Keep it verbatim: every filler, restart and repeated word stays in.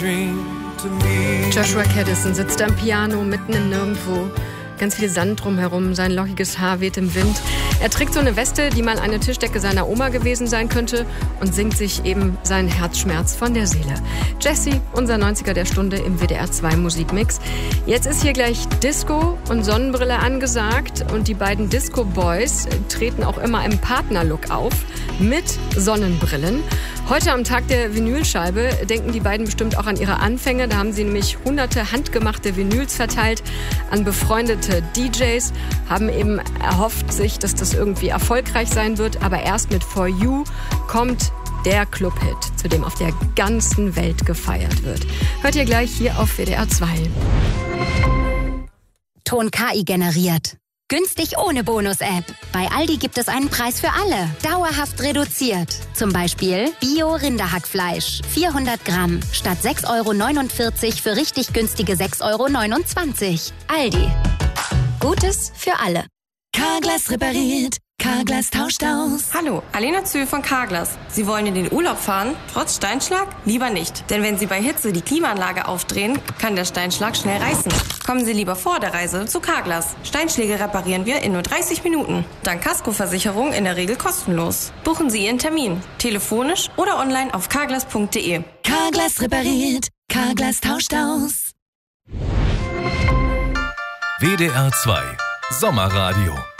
Joshua Caddison sitzt am Piano mitten im Nirgendwo. Ganz viel Sand drumherum, sein lockiges Haar weht im Wind. Er trägt so eine Weste, die mal eine Tischdecke seiner Oma gewesen sein könnte, und singt sich eben seinen Herzschmerz von der Seele. Jesse, unser neunziger der Stunde im W D R zwei Musikmix. Jetzt ist hier gleich Disco und Sonnenbrille angesagt, und die beiden Disco Boys treten auch immer im Partnerlook auf mit Sonnenbrillen. Heute am Tag der Vinylscheibe denken die beiden bestimmt auch an ihre Anfänge. Da haben sie nämlich hunderte handgemachte Vinyls verteilt an befreundete D Js, haben eben erhofft sich, dass das irgendwie erfolgreich sein wird. Aber erst mit For You kommt der Clubhit, zu dem auf der ganzen Welt gefeiert wird. Hört ihr gleich hier auf W D R zwei. Ton K I generiert. Günstig ohne Bonus-App. Bei Aldi gibt es einen Preis für alle. Dauerhaft reduziert. Zum Beispiel Bio-Rinderhackfleisch. vierhundert Gramm. Statt sechs Euro neunundvierzig für richtig günstige sechs Euro neunundzwanzig. Aldi. Gutes für alle. Carglass repariert. Carglass tauscht aus. Hallo, Alena Zühl von Carglass. Sie wollen in den Urlaub fahren? Trotz Steinschlag? Lieber nicht. Denn wenn Sie bei Hitze die Klimaanlage aufdrehen, kann der Steinschlag schnell reißen. Kommen Sie lieber vor der Reise zu Carglass. Steinschläge reparieren wir in nur dreißig Minuten. Dank Kaskoversicherung in der Regel kostenlos. Buchen Sie Ihren Termin. Telefonisch oder online auf carglass punkt de. Carglass repariert. Carglass tauscht aus. W D R zwei Sommerradio.